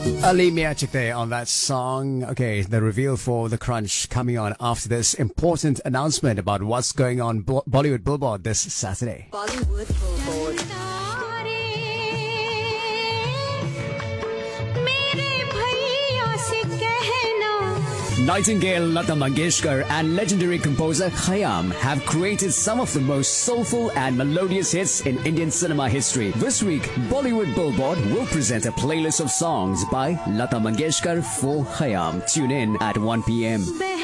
Ali Miachik there on that song. Okay, the reveal for The Crunch coming on after this important announcement about what's going on Bollywood Billboard this Saturday. Bollywood Billboard. Nightingale, Lata Mangeshkar and legendary composer Khayyam have created some of the most soulful and melodious hits in Indian cinema history. This week, Bollywood Billboard will present a playlist of songs by Lata Mangeshkar for Khayyam. Tune in at 1 p.m.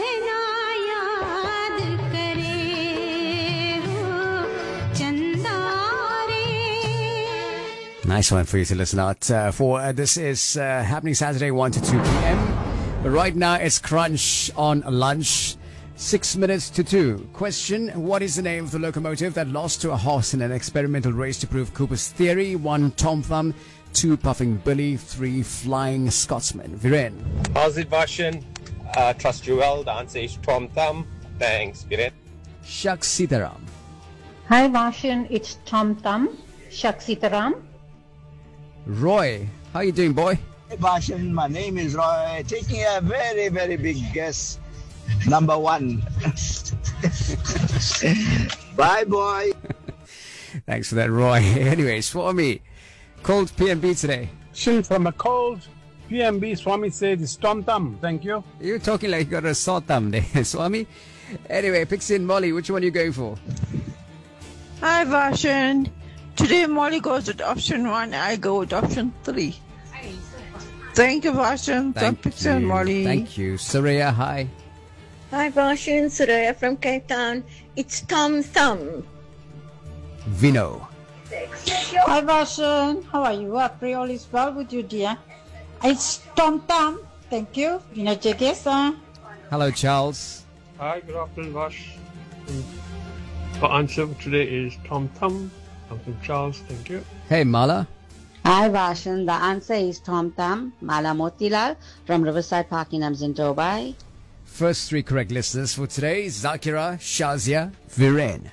Nice one for you to listen out for. This is happening Saturday 1 to 2 p.m. Right now it's Crunch on lunch. 6 minutes to 2. Question: what is the name of the locomotive that lost to a horse in an experimental race to prove Cooper's theory? 1. Tom Thumb, 2. Puffing Billy, 3. Flying Scotsman. Viren. How's it, Varshan? Trust you well. The answer is Tom Thumb. Thanks, Viren. Shak Sitaram. Hi Varshan, it's Tom Thumb, Shak Sitaram. Roy, how you doing, boy? Hey Varshan, my name is Roy. Taking a very, very big guess. Number 1. Bye, boy. Thanks for that, Roy. Anyways, for me, cold PMB today. From a cold PMB, Swami said it's Tom Thumb. Thank you. You're talking like you got a sore thumb there, Swami. Anyway, Pixie and Molly, which one are you going for? Hi Varshan. Today Molly goes with option 1. I go with option 3. Thank you, Varshan. Thank Pixie you. and Molly. Thank you. Surya, hi. Hi Varshan, Suraya from Cape Town. It's Tom Thumb. Vino. Hi Varshan, how are you? I pray all is well with you, dear. It's Tom Thumb. Thank you. Vina Jagesa. Hello, Charles. Hi, good afternoon, Vash. The answer for today is Tom Thumb. I'm from Charles, thank you. Hey, Mala. Hi Varshan, the answer is Tom Thumb, Mala Motilal from Riverside Park in Dubai. First 3 correct listeners for today: Zakira, Shazia, Viren.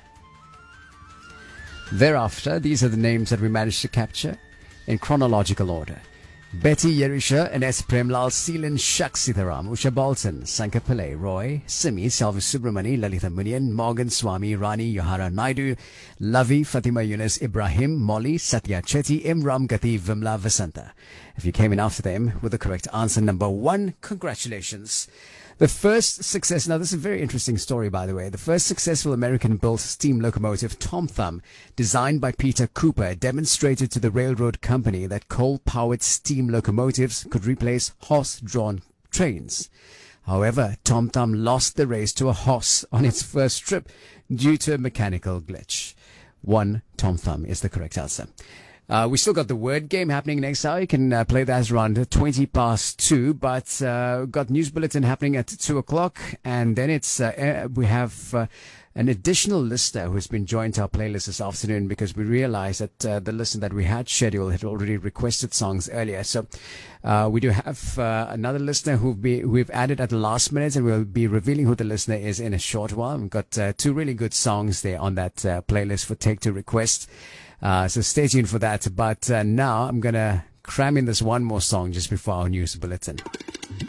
Thereafter, these are the names that we managed to capture in chronological order: Betty Yerisha, Ines Premlal, Seelan, Shak Sitaram, Usha Bolton, Sankar Pillai, Roy, Simi, Salvi Subramani, Lalita Munian, Morgan Swami, Rani, Yohara Naidu, Lavi, Fatima Yunus, Ibrahim, Molly, Satya Chetty, Imram Gati, Vimla Vasanta. If you came in after them with the correct answer number 1, congratulations. The first success, now this is a very interesting story by the way, the first successful American-built steam locomotive, Tom Thumb, designed by Peter Cooper, demonstrated to the railroad company that coal-powered steam locomotives could replace horse-drawn trains. However, Tom Thumb lost the race to a horse on its first trip due to a mechanical glitch. 1. Tom Thumb is the correct answer. We still got the word game happening next hour. You can play that around 20 past 2, but got news bulletin happening at 2 o'clock. And then we have an additional listener who's been joined to our playlist this afternoon because we realized that the listener that we had scheduled had already requested songs earlier. So we do have another listener we've added at the last minute, and we'll be revealing who the listener is in a short while. We've got 2 really good songs there on that playlist for Take to Request. So stay tuned for that. But now I'm going to cram in this one more song just before our news bulletin.